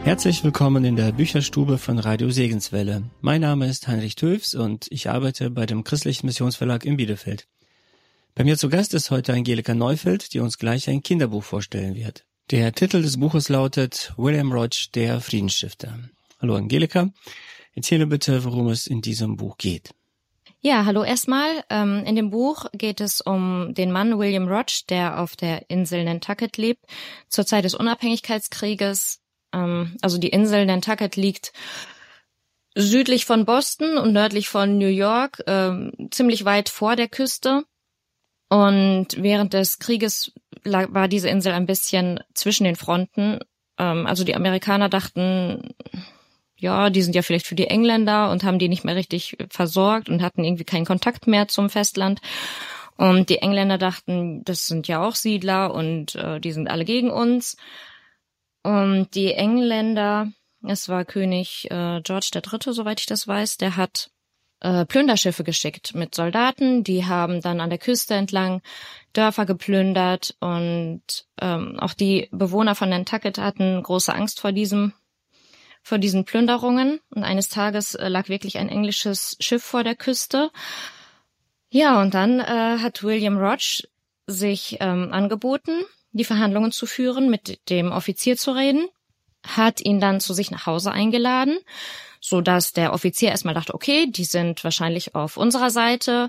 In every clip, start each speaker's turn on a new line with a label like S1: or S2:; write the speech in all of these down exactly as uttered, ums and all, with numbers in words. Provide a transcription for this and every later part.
S1: Herzlich willkommen in der Bücherstube von Radio Segenswelle. Mein Name ist Heinrich Töfs und ich arbeite bei dem Christlichen Missionsverlag in Bielefeld. Bei mir zu Gast ist heute Angelika Neufeld, die uns gleich ein Kinderbuch vorstellen wird. Der Titel des Buches lautet William Roach, der Friedensstifter. Hallo Angelika, erzähle bitte, worum es in diesem Buch geht.
S2: Ja, hallo erstmal. Ähm, in dem Buch geht es um den Mann William Roach, der auf der Insel Nantucket lebt, zur Zeit des Unabhängigkeitskrieges. Also die Insel Nantucket liegt südlich von Boston und nördlich von New York, äh, ziemlich weit vor der Küste. Und während des Krieges lag, war diese Insel ein bisschen zwischen den Fronten. Ähm, also die Amerikaner dachten, ja, die sind ja vielleicht für die Engländer und haben die nicht mehr richtig versorgt und hatten irgendwie keinen Kontakt mehr zum Festland. Und die Engländer dachten, das sind ja auch Siedler und äh, die sind alle gegen uns. Und die Engländer, es war König äh, George der Dritte, soweit ich das weiß, der hat äh, Plünderschiffe geschickt mit Soldaten. Die haben dann an der Küste entlang Dörfer geplündert und ähm, auch die Bewohner von Nantucket hatten große Angst vor diesem, vor diesen Plünderungen. Und eines Tages äh, lag wirklich ein englisches Schiff vor der Küste. Ja, und dann äh, hat William Roach sich ähm, angeboten, die Verhandlungen zu führen, mit dem Offizier zu reden, hat ihn dann zu sich nach Hause eingeladen, so dass der Offizier erstmal dachte, okay, die sind wahrscheinlich auf unserer Seite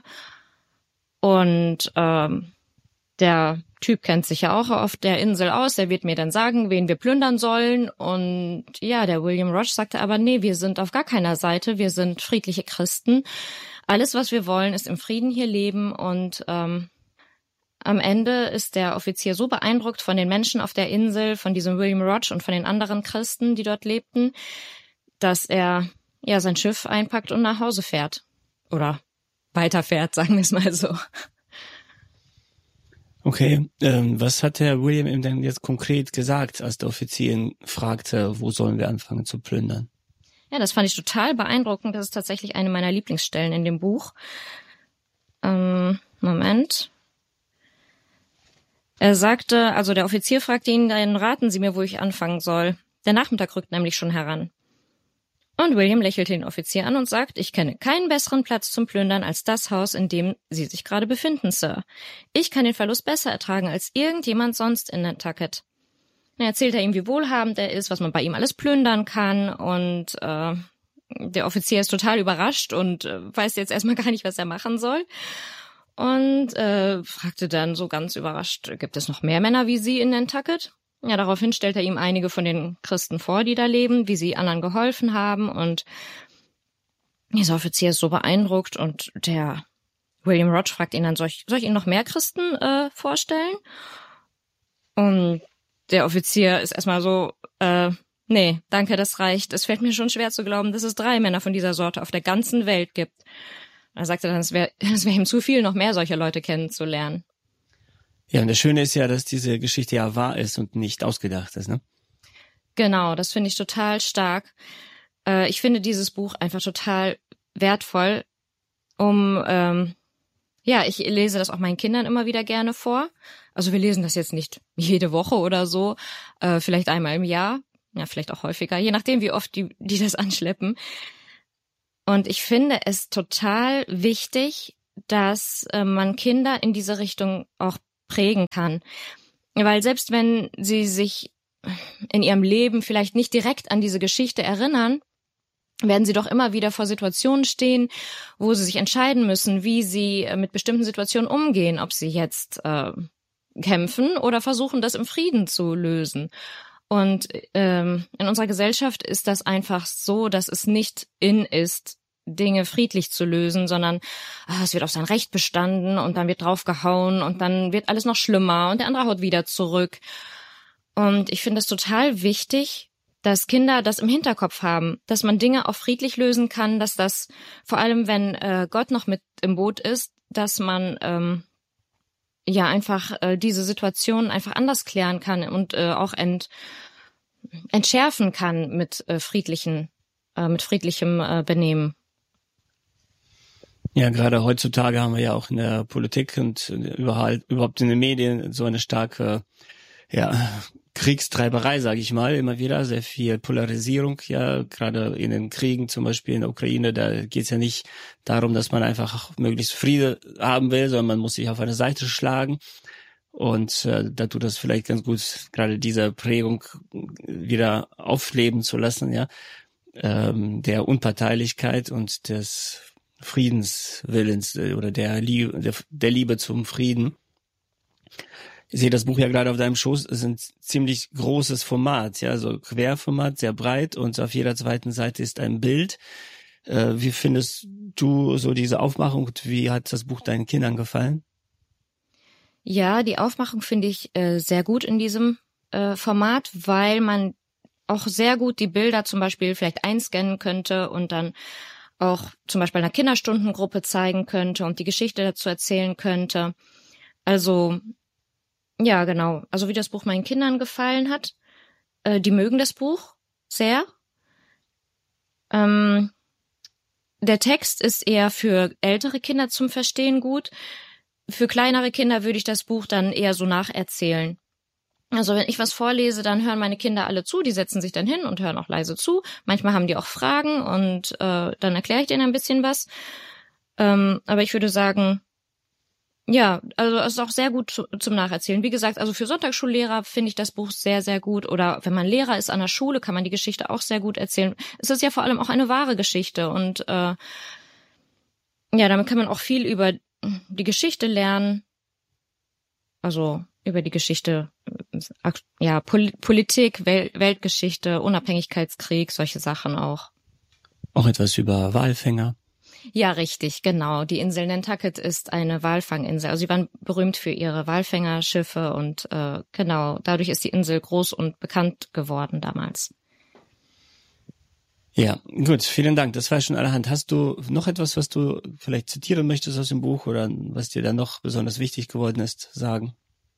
S2: und ähm, der Typ kennt sich ja auch auf der Insel aus, der wird mir dann sagen, wen wir plündern sollen. Und ja, der William Roach sagte aber, nee, wir sind auf gar keiner Seite, wir sind friedliche Christen. Alles, was wir wollen, ist im Frieden hier leben und ähm, am Ende ist der Offizier so beeindruckt von den Menschen auf der Insel, von diesem William Roach und von den anderen Christen, die dort lebten, dass er ja sein Schiff einpackt und nach Hause fährt. Oder weiterfährt, sagen wir es mal so.
S1: Okay, ähm, was hat der William ihm denn jetzt konkret gesagt, als der Offizier ihn fragte, wo sollen wir anfangen zu plündern?
S2: Ja, das fand ich total beeindruckend. Das ist tatsächlich eine meiner Lieblingsstellen in dem Buch. Ähm, Moment. Er sagte, also der Offizier fragte ihn, dann raten Sie mir, wo ich anfangen soll. Der Nachmittag rückt nämlich schon heran. Und William lächelte den Offizier an und sagt, ich kenne keinen besseren Platz zum Plündern als das Haus, in dem Sie sich gerade befinden, Sir. Ich kann den Verlust besser ertragen als irgendjemand sonst in Nantucket. Dann erzählt er ihm, wie wohlhabend er ist, was man bei ihm alles plündern kann und äh, der Offizier ist total überrascht und äh, weiß jetzt erstmal gar nicht, was er machen soll. Und äh, fragte dann so ganz überrascht, gibt es noch mehr Männer wie Sie in Nantucket? Ja, daraufhin stellt er ihm einige von den Christen vor, die da leben, wie sie anderen geholfen haben. Und dieser Offizier ist so beeindruckt und der William Roach fragt ihn dann, soll ich, soll ich Ihnen noch mehr Christen äh, vorstellen? Und der Offizier ist erstmal so, äh, nee, danke, das reicht. Es fällt mir schon schwer zu glauben, dass es drei Männer von dieser Sorte auf der ganzen Welt gibt. Er sagte dann, es wäre es wär ihm zu viel, noch mehr solcher Leute kennenzulernen.
S1: Ja, und das Schöne ist ja, dass diese Geschichte ja wahr ist und nicht ausgedacht ist, ne?
S2: Genau, das finde ich total stark. Äh, ich finde dieses Buch einfach total wertvoll, um, ähm, ja, ich lese das auch meinen Kindern immer wieder gerne vor. Also wir lesen das jetzt nicht jede Woche oder so, äh, vielleicht einmal im Jahr, ja, vielleicht auch häufiger, je nachdem, wie oft die, die das anschleppen. Und ich finde es total wichtig, dass äh, man Kinder in diese Richtung auch prägen kann. Weil selbst wenn sie sich in ihrem Leben vielleicht nicht direkt an diese Geschichte erinnern, werden sie doch immer wieder vor Situationen stehen, wo sie sich entscheiden müssen, wie sie mit bestimmten Situationen umgehen, ob sie jetzt äh, kämpfen oder versuchen, das im Frieden zu lösen. Und ähm, in unserer Gesellschaft ist das einfach so, dass es nicht in ist, Dinge friedlich zu lösen, sondern ah, es wird auf sein Recht bestanden und dann wird draufgehauen und dann wird alles noch schlimmer und der andere haut wieder zurück. Und ich finde es total wichtig, dass Kinder das im Hinterkopf haben, dass man Dinge auch friedlich lösen kann, dass das, vor allem wenn äh, Gott noch mit im Boot ist, dass man ähm, ja einfach äh, diese Situation einfach anders klären kann und äh, auch ent, entschärfen kann mit äh, friedlichen, äh, mit friedlichem äh, Benehmen.
S1: Ja, gerade heutzutage haben wir ja auch in der Politik und überall, überhaupt in den Medien so eine starke, ja, Kriegstreiberei, sage ich mal, immer wieder, sehr viel Polarisierung, ja, gerade in den Kriegen, zum Beispiel in der Ukraine, da geht es ja nicht darum, dass man einfach möglichst Friede haben will, sondern man muss sich auf eine Seite schlagen. Und äh, da tut das vielleicht ganz gut, gerade diese Prägung wieder aufleben zu lassen, ja, ähm, der Unparteilichkeit und des Friedenswillens äh, oder der Liebe, der, der Liebe zum Frieden. Ich sehe das Buch ja gerade auf deinem Schoß, es ist ein ziemlich großes Format, ja, so Querformat, sehr breit, und auf jeder zweiten Seite ist ein Bild. Äh, wie findest du so diese Aufmachung und wie hat das Buch deinen Kindern gefallen?
S2: Ja, die Aufmachung finde ich äh, sehr gut in diesem äh, Format, weil man auch sehr gut die Bilder zum Beispiel vielleicht einscannen könnte und dann auch zum Beispiel einer Kinderstundengruppe zeigen könnte und die Geschichte dazu erzählen könnte. Also ja, genau. Also wie das Buch meinen Kindern gefallen hat. Äh, die mögen das Buch sehr. Ähm, der Text ist eher für ältere Kinder zum Verstehen gut. Für kleinere Kinder würde ich das Buch dann eher so nacherzählen. Also wenn ich was vorlese, dann hören meine Kinder alle zu, die setzen sich dann hin und hören auch leise zu. Manchmal haben die auch Fragen und äh, dann erkläre ich denen ein bisschen was. Ähm, aber ich würde sagen, ja, also es ist auch sehr gut zu, zum Nacherzählen. Wie gesagt, also für Sonntagsschullehrer finde ich das Buch sehr, sehr gut. Oder wenn man Lehrer ist an der Schule, kann man die Geschichte auch sehr gut erzählen. Es ist ja vor allem auch eine wahre Geschichte. Und äh, ja, damit kann man auch viel über die Geschichte lernen. Also über die Geschichte, ja, Pol- Politik, Wel- Weltgeschichte, Unabhängigkeitskrieg, solche Sachen auch.
S1: Auch etwas über Walfänger.
S2: Ja, richtig, genau. Die Insel Nantucket ist eine Walfanginsel. Also sie waren berühmt für ihre Walfängerschiffe und äh, genau, dadurch ist die Insel groß und bekannt geworden damals.
S1: Ja, gut, vielen Dank. Das war schon allerhand. Hast du noch etwas, was du vielleicht zitieren möchtest aus dem Buch oder was dir dann noch besonders wichtig geworden ist, sagen?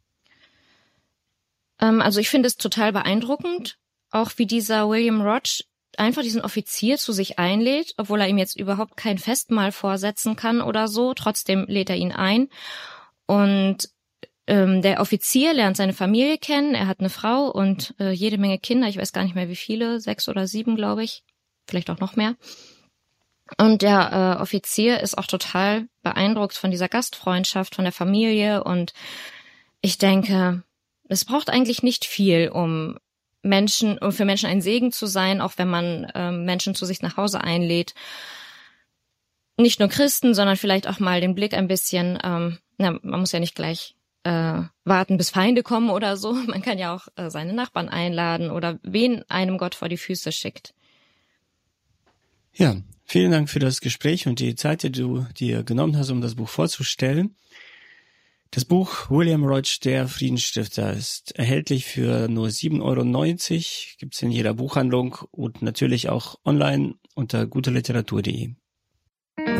S2: Ähm, also ich finde es total beeindruckend, auch wie dieser William Roach einfach diesen Offizier zu sich einlädt, obwohl er ihm jetzt überhaupt kein Festmahl vorsetzen kann oder so. Trotzdem lädt er ihn ein. Und ähm, der Offizier lernt seine Familie kennen. Er hat eine Frau und äh, jede Menge Kinder. Ich weiß gar nicht mehr wie viele, sechs oder sieben, glaube ich. Vielleicht auch noch mehr. Und der äh, Offizier ist auch total beeindruckt von dieser Gastfreundschaft, von der Familie. Und ich denke, es braucht eigentlich nicht viel, um Menschen, um für Menschen ein Segen zu sein, auch wenn man ähm, Menschen zu sich nach Hause einlädt. Nicht nur Christen, sondern vielleicht auch mal den Blick ein bisschen, ähm, na, man muss ja nicht gleich äh, warten, bis Feinde kommen oder so. Man kann ja auch äh, seine Nachbarn einladen oder wen einem Gott vor die Füße schickt.
S1: Ja, vielen Dank für das Gespräch und die Zeit, die du dir genommen hast, um das Buch vorzustellen. Das Buch William Roach, der Friedensstifter, ist erhältlich für nur sieben Euro neunzig, gibt's in jeder Buchhandlung und natürlich auch online unter guteliteratur punkt de.